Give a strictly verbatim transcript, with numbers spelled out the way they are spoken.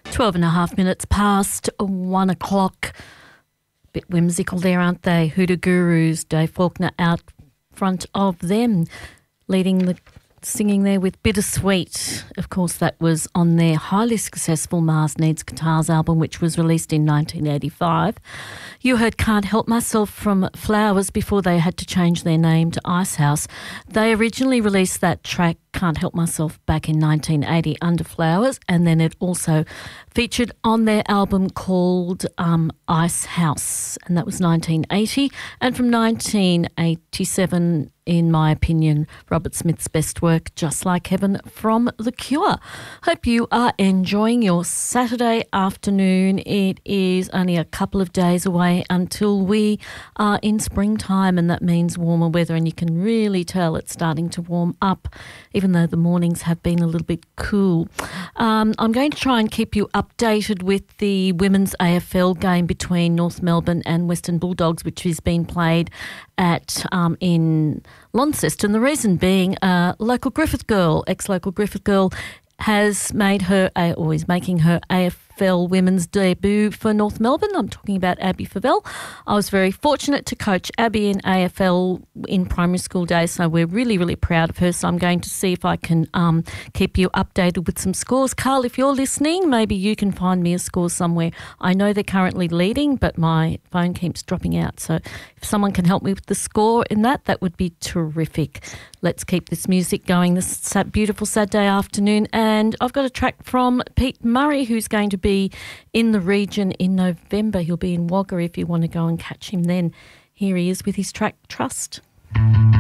Twelve and a half minutes past one o'clock. Bit whimsical there, aren't they? Hoodoo Gurus, Dave Faulkner out front of them, leading the singing there with Bittersweet. Of course, that was on their highly successful Mars Needs Guitars album, which was released in nineteen eighty-five. You heard Can't Help Myself from Flowers before they had to change their name to Icehouse. They originally released that track, Can't Help Myself, back in nineteen eighty under Flowers, and then it also featured on their album called um, Icehouse, and that was nineteen eighty. And from nineteen eighty-seven, in my opinion, Robert Smith's best work, Just Like Heaven from The Cure. Hope you are enjoying your Saturday afternoon. It is only a couple of days away until we are in springtime, and that means warmer weather, and you can really tell it's starting to warm up, even though the mornings have been a little bit cool. Um, I'm going to try and keep you updated with the women's A F L game between North Melbourne and Western Bulldogs, which has been played at um, in Launceston. The reason being, uh, local Griffith girl, ex-local Griffith girl, has made her, uh, or is making her A F L women's debut for North Melbourne. I'm talking about Abby Favell. I was very fortunate to coach Abby in A F L in primary school days, so we're really, really proud of her. So I'm going to see if I can um, keep you updated with some scores. Carl, if you're listening, maybe you can find me a score somewhere. I know they're currently leading, but my phone keeps dropping out. So if someone can help me with the score in that, that would be terrific. Let's keep this music going this beautiful Saturday afternoon. And I've got a track from Pete Murray, who's going to be in the region in November. He'll be in Wagga if you want to go and catch him then. Here he is with his track Trust.